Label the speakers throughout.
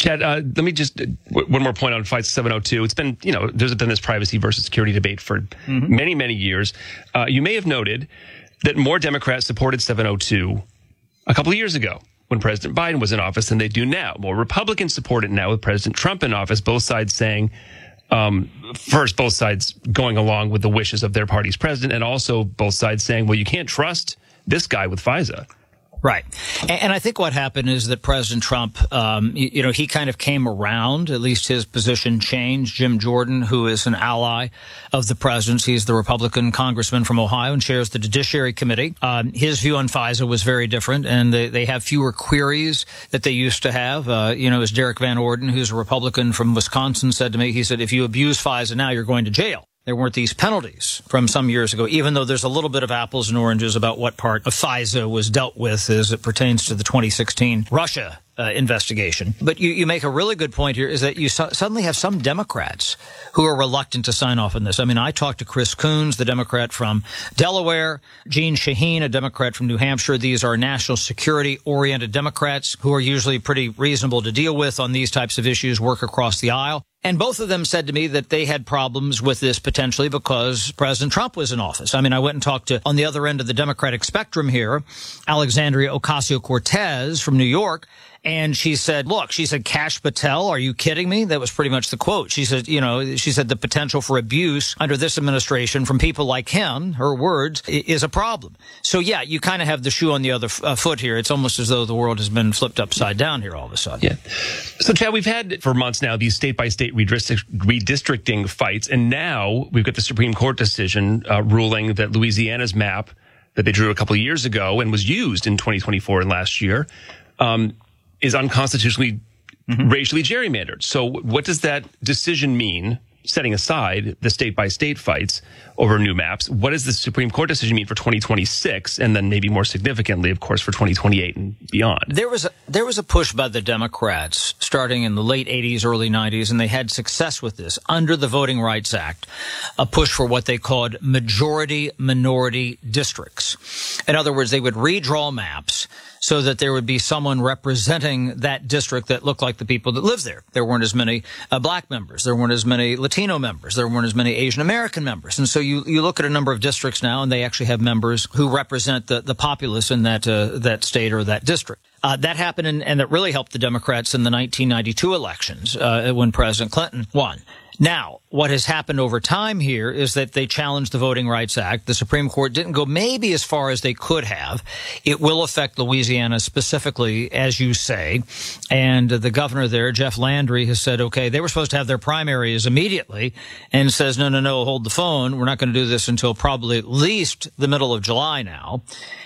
Speaker 1: Chad, let me just, one more point on Fight 702. It's been, there's been this privacy versus security debate for many, many years. You may have noted that more Democrats supported 702 a couple of years ago when President Biden was in office than they do now. More Republicans support it now with President Trump in office, both sides saying, first, both sides going along with the wishes of their party's president, and also both sides saying, well, you can't trust this guy with FISA.
Speaker 2: Right. And I think what happened is that President Trump, he kind of came around, at least his position changed. Jim Jordan, who is an ally of the president's, he's the Republican congressman from Ohio and chairs the Judiciary Committee. His view on FISA was very different, and they have fewer queries that they used to have. As Derek Van Orden, who's a Republican from Wisconsin, said to me, he said, if you abuse FISA now, you're going to jail. There weren't these penalties from some years ago, even though there's a little bit of apples and oranges about what part of FISA was dealt with as it pertains to the 2016 Russia investigation. But you make a really good point here, is that you suddenly have some Democrats who are reluctant to sign off on this. I mean, I talked to Chris Coons, the Democrat from Delaware, Jeanne Shaheen, a Democrat from New Hampshire. These are national security-oriented Democrats who are usually pretty reasonable to deal with on these types of issues, work across the aisle. And both of them said to me that they had problems with this potentially because President Trump was in office. I mean, I went and talked to, on the other end of the Democratic spectrum here, Alexandria Ocasio-Cortez from New York. And she said, Kash Patel, are you kidding me? That was pretty much the quote. She said, the potential for abuse under this administration from people like him, her words, is a problem. So, yeah, you kind of have the shoe on the other foot here. It's almost as though the world has been flipped upside down here all of a sudden.
Speaker 1: Yeah. So, Chad, we've had for months now these state-by-state redistricting fights. And now we've got the Supreme Court decision ruling that Louisiana's map that they drew a couple of years ago and was used in 2024 and last year is unconstitutionally racially gerrymandered. So what does that decision mean, setting aside the state-by-state fights over new maps? What does the Supreme Court decision mean for 2026, and then maybe more significantly, of course, for 2028 and beyond?
Speaker 2: There was a push by the Democrats starting in the late 80s, early 90s, and they had success with this under the Voting Rights Act, a push for what they called majority-minority districts. In other words, they would redraw maps so that there would be someone representing that district that looked like the people that live there. There weren't as many black members. There weren't as many Latino members. There weren't as many Asian American members. And so you look at a number of districts now, and they actually have members who represent the populace in that state or that district. That happened, and that really helped the Democrats in the 1992 elections when President Clinton won. Now, what has happened over time here is that they challenged the Voting Rights Act. The Supreme Court didn't go maybe as far as they could have. It will affect Louisiana specifically, as you say. And the governor there, Jeff Landry, has said, okay, they were supposed to have their primaries immediately, and says, no, hold the phone. We're not going to do this until probably at least the middle of July now.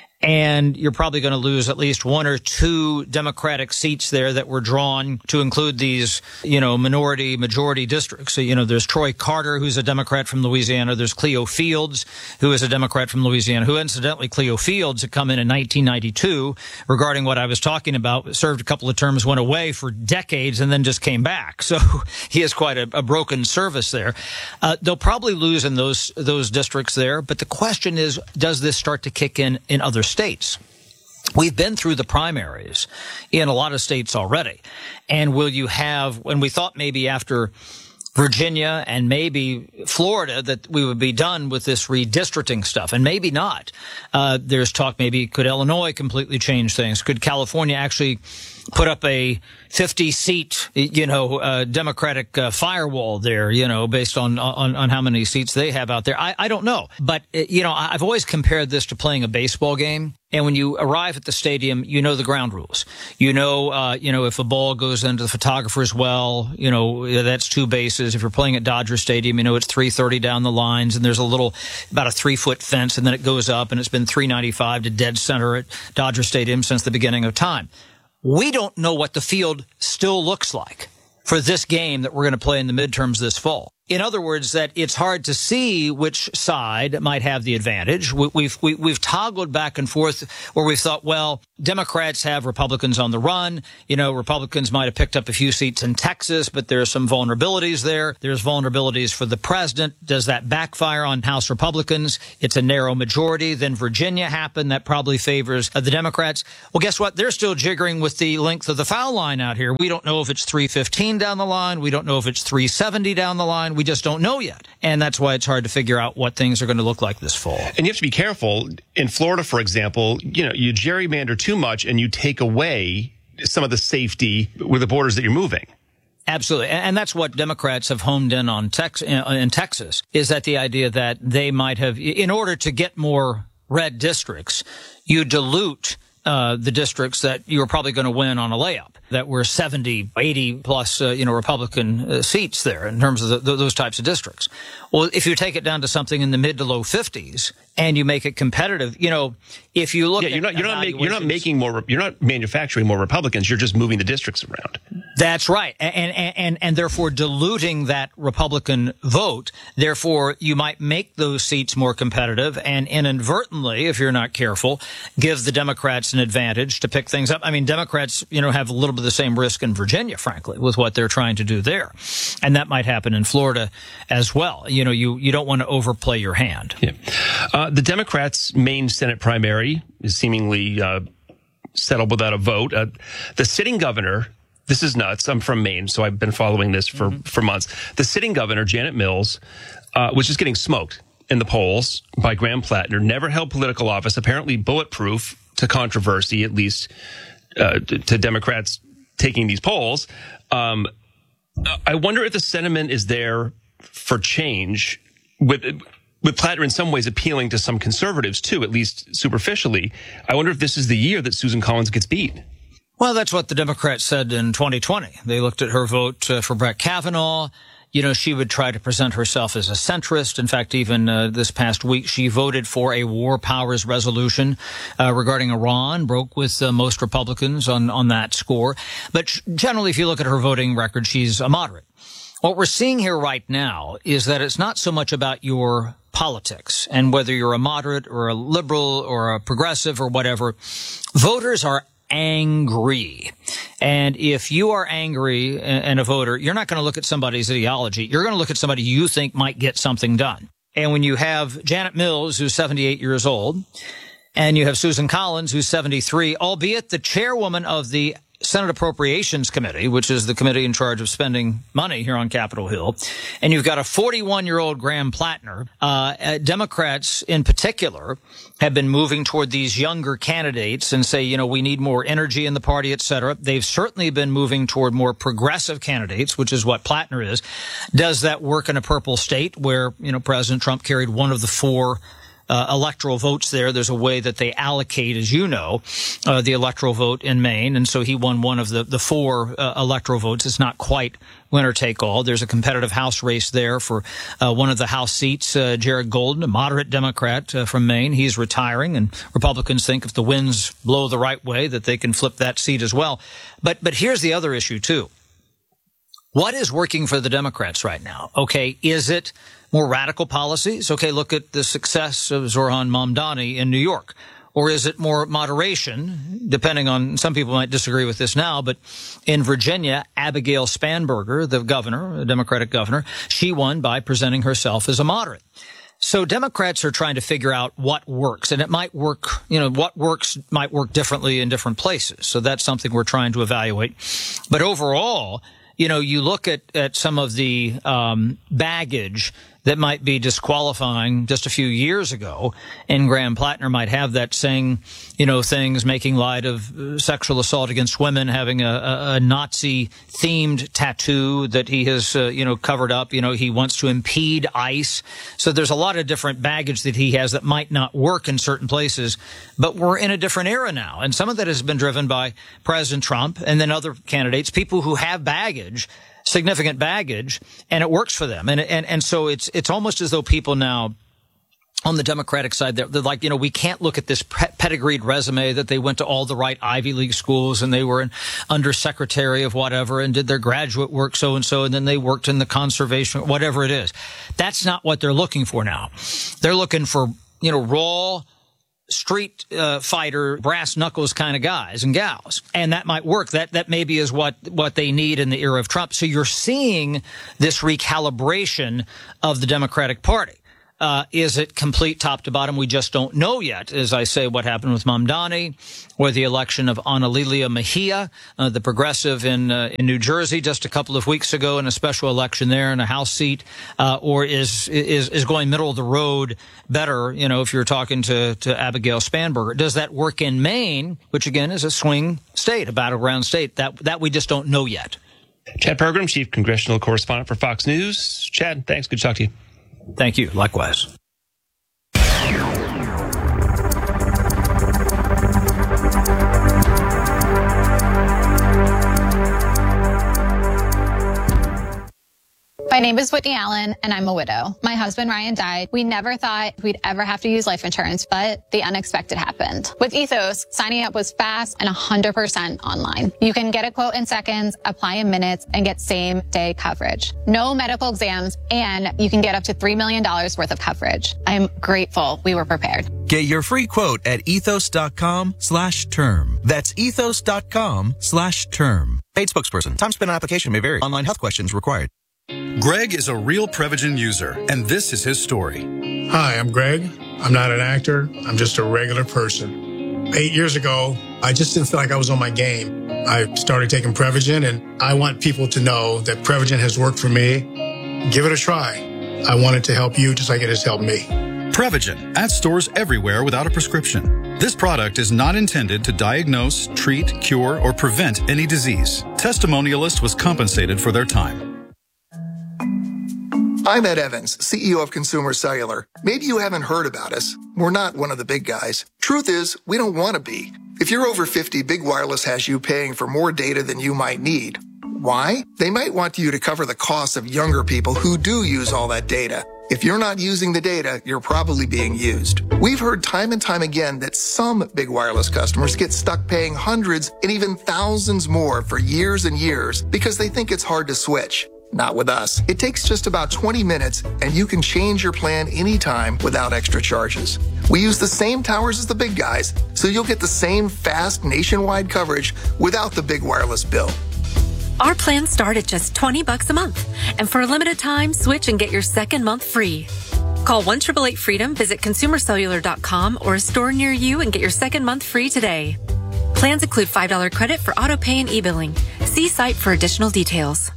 Speaker 2: And you're probably going to lose at least one or two Democratic seats there that were drawn to include these, majority districts. So, there's Troy Carter, who's a Democrat from Louisiana. There's Cleo Fields, who is a Democrat from Louisiana, who incidentally, Cleo Fields had come in 1992 regarding what I was talking about, served a couple of terms, went away for decades, and then just came back. So he has quite a broken service there. They'll probably lose in those districts there. But the question is, does this start to kick in other states? We've been through the primaries in a lot of states already. And will you have, when we thought maybe after Virginia and maybe Florida that we would be done with this redistricting stuff, and maybe not. There's talk maybe could Illinois completely change things? Could California actually put up a 50-seat, Democratic firewall there, based on how many seats they have out there? I don't know. But, I've always compared this to playing a baseball game. And when you arrive at the stadium, the ground rules. If a ball goes into the photographer's well, that's 2 bases. If you're playing at Dodger Stadium, it's 330 down the lines, and there's about a 3-foot fence, and then it goes up, and it's been 395 to dead center at Dodger Stadium since the beginning of time. We don't know what the field still looks like for this game that we're going to play in the midterms this fall. In other words, that it's hard to see which side might have the advantage. We've toggled back and forth where we've thought, well, Democrats have Republicans on the run. You know, Republicans might have picked up a few seats in Texas, but there are some vulnerabilities there. There's vulnerabilities for the president. Does that backfire on House Republicans? It's a narrow majority. Then Virginia happened. That probably favors the Democrats. Well, guess what? They're still jiggering with the length of the foul line out here. We don't know if it's 315 down the line. We don't know if it's 370 down the line. We just don't know yet. And that's why it's hard to figure out what things are going to look like this fall.
Speaker 1: And you have to be careful. In Florida, for example, you know, you gerrymander too much and you take away some of the safety with the borders that you're moving.
Speaker 2: Absolutely. And that's what Democrats have homed in on in Texas, is that the idea that they might have, in order to get more red districts, you dilute the districts that you were probably going to win on a layup, that were 70, 80 plus, Republican seats there in terms of those types of districts. Well, if you take it down to something in the mid to low 50s and you make it competitive, if you look,
Speaker 1: you're not manufacturing more Republicans. You're just moving the districts around.
Speaker 2: That's right. And therefore diluting that Republican vote. Therefore, you might make those seats more competitive and inadvertently, if you're not careful, give the Democrats an advantage to pick things up. I mean, Democrats, have a little bit of the same risk in Virginia, frankly, with what they're trying to do there. And that might happen in Florida as well. You don't want to overplay your hand.
Speaker 1: Yeah. The Democrats' main Senate primary is seemingly settled without a vote. The sitting governor, this is nuts. I'm from Maine, so I've been following this for months. The sitting governor, Janet Mills, was just getting smoked in the polls by Graham Plattner, never held political office, apparently bulletproof to controversy, at least to Democrats taking these polls. I wonder if the sentiment is there for change with Plattner in some ways appealing to some conservatives too, at least superficially. I wonder if this is the year that Susan Collins gets beat.
Speaker 2: Well, that's what the Democrats said in 2020. They looked at her vote for Brett Kavanaugh. She would try to present herself as a centrist. In fact, even this past week, she voted for a war powers resolution regarding Iran, broke with most Republicans on that score. But generally, if you look at her voting record, she's a moderate. What we're seeing here right now is that it's not so much about your politics and whether you're a moderate or a liberal or a progressive or whatever. Voters are angry. And if you are angry and a voter, you're not going to look at somebody's ideology. You're going to look at somebody you think might get something done. And when you have Janet Mills, who's 78 years old, and you have Susan Collins, who's 73, albeit the chairwoman of the Senate Appropriations Committee, which is the committee in charge of spending money here on Capitol Hill, and you've got a 41-year-old Graham Plattner. Democrats in particular have been moving toward these younger candidates and say, we need more energy in the party, et cetera. They've certainly been moving toward more progressive candidates, which is what Plattner is. Does that work in a purple state where, President Trump carried one of the four electoral votes there? There's a way that they allocate, as you know, the electoral vote in Maine. And so he won one of the four electoral votes. It's not quite winner take all. There's a competitive House race there for one of the House seats. Jared Golden, a moderate Democrat from Maine, he's retiring. And Republicans think if the winds blow the right way that they can flip that seat as well. But here's the other issue, too. What is working for the Democrats right now? Okay, is it more radical policies? Okay, look at the success of Zohran Mamdani in New York. Or is it more moderation, depending on, some people might disagree with this now, but in Virginia, Abigail Spanberger, the governor, a Democratic governor, she won by presenting herself as a moderate. So Democrats are trying to figure out what works, and it might work, what works might work differently in different places. So that's something we're trying to evaluate. But overall, you look at some of the baggage that might be disqualifying just a few years ago, and Graham Plattner might have that saying, things, making light of sexual assault against women, having a Nazi-themed tattoo that he has, covered up. He wants to impede ICE. So there's a lot of different baggage that he has that might not work in certain places, but we're in a different era now. And some of that has been driven by President Trump and then other candidates, people who have baggage, significant baggage, and it works for them. And so it's almost as though people now on the Democratic side, they're like, we can't look at this pedigreed resume that they went to all the right Ivy League schools and they were an undersecretary of whatever and did their graduate work so-and-so, and then they worked in the conservation, whatever it is. That's not what they're looking for now. They're looking for, raw street fighter, brass knuckles kind of guys and gals. And that might work. That maybe is what they need in the era of Trump. So you're seeing this recalibration of the Democratic Party. Is it complete top to bottom? We just don't know yet. As I say, what happened with Mamdani or the election of Ana Lilia Mejia, the progressive in New Jersey just a couple of weeks ago in a special election there in a House seat, or is going middle of the road better, if you're talking to Abigail Spanberger. Does that work in Maine, which again is a swing state, a battleground state? That we just don't know yet.
Speaker 1: Chad Pergram, Chief Congressional Correspondent for Fox News. Chad, thanks. Good to talk to you.
Speaker 2: Thank you. Likewise.
Speaker 3: My name is Whitney Allen, and I'm a widow. My husband, Ryan, died. We never thought we'd ever have to use life insurance, but the unexpected happened. With Ethos, signing up was fast and 100% online. You can get a quote in seconds, apply in minutes, and get same-day coverage. No medical exams, and you can get up to $3 million worth of coverage. I'm grateful we were prepared.
Speaker 4: Get your free quote at ethos.com/term. That's ethos.com/term. Paid spokesperson. Time spent on application may vary. Online health questions required.
Speaker 5: Greg is a real Prevagen user, and this is his story.
Speaker 6: Hi, I'm Greg. I'm not an actor. I'm just a regular person. 8 years ago, I just didn't feel like I was on my game. I started taking Prevagen, and I want people to know that Prevagen has worked for me. Give it a try. I want it to help you just like it has helped me.
Speaker 5: Prevagen, at stores everywhere without a prescription. This product is not intended to diagnose, treat, cure, or prevent any disease. Testimonialist was compensated for their time.
Speaker 7: I'm Ed Evans, CEO of Consumer Cellular. Maybe you haven't heard about us. We're not one of the big guys. Truth is, we don't want to be. If you're over 50, Big Wireless has you paying for more data than you might need. Why? They might want you to cover the costs of younger people who do use all that data. If you're not using the data, you're probably being used. We've heard time and time again that some Big Wireless customers get stuck paying hundreds and even thousands more for years and years because they think it's hard to switch. Not with us. It takes just about 20 minutes and you can change your plan anytime without extra charges. We use the same towers as the big guys, so you'll get the same fast nationwide coverage without the Big Wireless bill.
Speaker 8: Our plans start at just $20 a month. And for a limited time, switch and get your second month free. Call 1-888-FREEDOM, visit consumercellular.com or a store near you and get your second month free today. Plans include $5 credit for auto pay and e-billing. See site for additional details.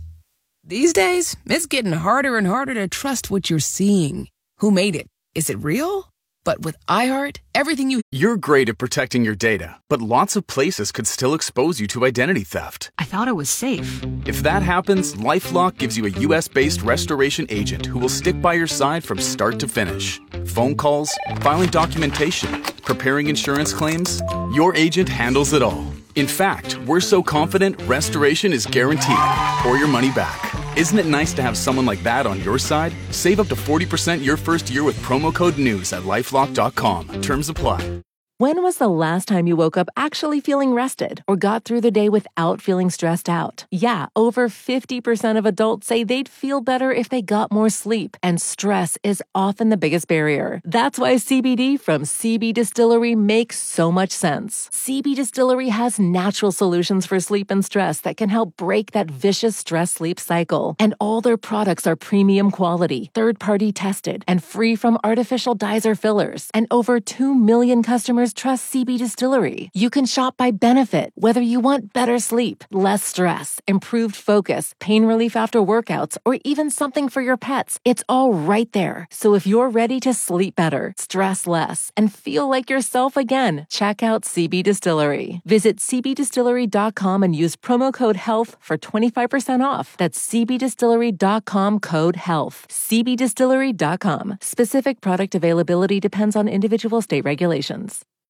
Speaker 9: These days, it's getting harder and harder to trust what you're seeing. Who made it? Is it real? But with iHeart, everything you...
Speaker 10: You're great at protecting your data, but lots of places could still expose you to identity theft.
Speaker 11: I thought it was safe.
Speaker 10: If that happens, LifeLock gives you a U.S.-based restoration agent who will stick by your side from start to finish. Phone calls, filing documentation, preparing insurance claims, your agent handles it all. In fact, we're so confident restoration is guaranteed or your money back. Isn't it nice to have someone like that on your side? Save up to 40% your first year with promo code NEWS at LifeLock.com. Terms apply.
Speaker 12: When was the last time you woke up actually feeling rested or got through the day without feeling stressed out? Yeah, over 50% of adults say they'd feel better if they got more sleep, and stress is often the biggest barrier. That's why CBD from CB Distillery makes so much sense. CB Distillery has natural solutions for sleep and stress that can help break that vicious stress-sleep cycle. And all their products are premium quality, third-party tested, and free from artificial dyes or fillers. And over 2 million customers trust CB Distillery. You can shop by benefit, whether you want better sleep, less stress, improved focus, pain relief after workouts, or even something for your pets. It's all right there. So if you're ready to sleep better, stress less, and feel like yourself again, check out CB Distillery. Visit cbdistillery.com and use promo code HEALTH for 25% off. That's cbdistillery.com code HEALTH. cbdistillery.com. Specific product availability depends on individual state regulations.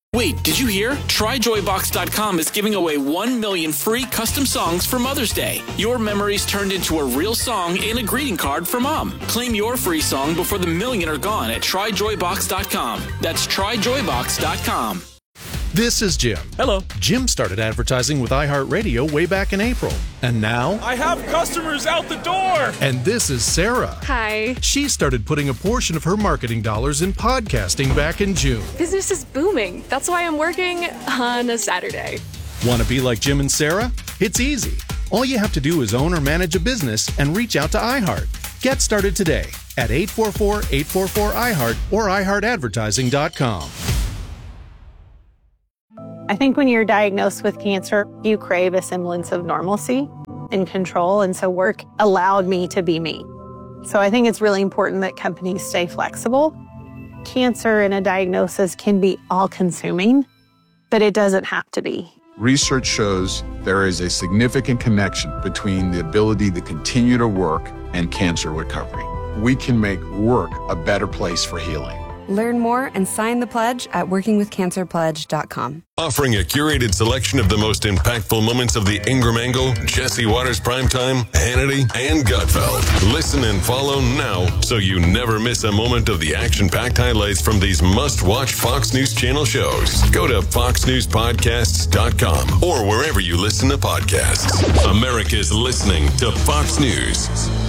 Speaker 11: Wait, did you hear? TryJoyBox.com is giving away 1 million free custom songs for Mother's Day. Your memories turned into a real song and a greeting card for Mom. Claim your free song before the million are gone at TryJoyBox.com. That's TryJoyBox.com.
Speaker 13: This is Jim.
Speaker 14: Hello.
Speaker 13: Jim started advertising with iHeartRadio way back in April. And now...
Speaker 14: I have customers out the door!
Speaker 13: And this is Sarah.
Speaker 15: Hi.
Speaker 13: She started putting a portion of her marketing dollars in podcasting back in June.
Speaker 15: Business is booming. That's why I'm working on a Saturday.
Speaker 13: Want to be like Jim and Sarah? It's easy. All you have to do is own or manage a business and reach out to iHeart. Get started today at 844-844-iHeart or iHeartAdvertising.com.
Speaker 16: I think when you're diagnosed with cancer, you crave a semblance of normalcy and control, and so work allowed me to be me. So I think it's really important that companies stay flexible. Cancer and a diagnosis can be all-consuming, but it doesn't have to be.
Speaker 17: Research shows there is a significant connection between the ability to continue to work and cancer recovery. We can make work a better place for healing.
Speaker 18: Learn more and sign the pledge at workingwithcancerpledge.com.
Speaker 19: Offering a curated selection of the most impactful moments of the Ingram Angle, Jesse Waters Primetime, Hannity, and Gutfeld. Listen and follow now so you never miss a moment of the action-packed highlights from these must-watch Fox News Channel shows. Go to foxnewspodcasts.com or wherever you listen to podcasts. America's listening to Fox News.